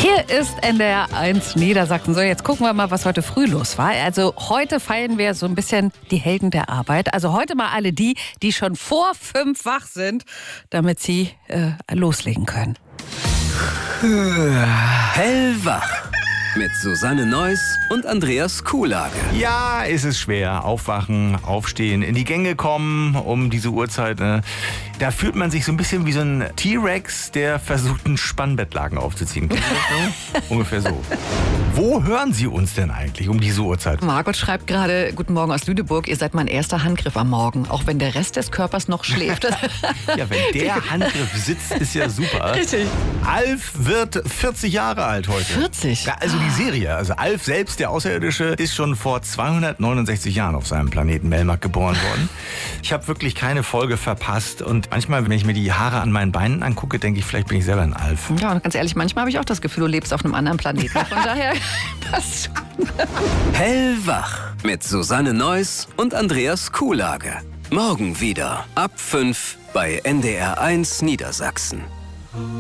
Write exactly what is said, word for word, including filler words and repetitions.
Hier ist N D R eins Niedersachsen. So, jetzt gucken wir mal, was heute früh los war. Also heute feiern wir so ein bisschen die Helden der Arbeit. Also heute mal alle die, die schon vor fünf wach sind, damit sie äh, loslegen können. Hellwach mit Susanne Neuss und Andreas Kuhlage. Ja, ist es schwer. Aufwachen, aufstehen, in die Gänge kommen um diese Uhrzeit. Ne? Da fühlt man sich so ein bisschen wie so ein T-Rex, der versucht, einen Spannbettlaken aufzuziehen. Kennt ihr das so? Ungefähr so. Wo hören Sie uns denn eigentlich um diese Uhrzeit? Margot schreibt gerade, guten Morgen aus Lüneburg, ihr seid mein erster Handgriff am Morgen, auch wenn der Rest des Körpers noch schläft. Ja, wenn der Handgriff sitzt, ist ja super. Richtig. Alf wird vierzig Jahre alt heute. vierzig? Ja, also die Serie, also Alf selbst, der Außerirdische, ist schon vor zweihundertneunundsechzig Jahren auf seinem Planeten Melmac geboren worden. Ich habe wirklich keine Folge verpasst und manchmal, wenn ich mir die Haare an meinen Beinen angucke, denke ich, vielleicht bin ich selber ein Alf. Ja, und ganz ehrlich, manchmal habe ich auch das Gefühl, du lebst auf einem anderen Planeten. Von daher passt schon. Hellwach mit Susanne Neuss und Andreas Kuhlage. Morgen wieder ab fünf bei N D R eins Niedersachsen.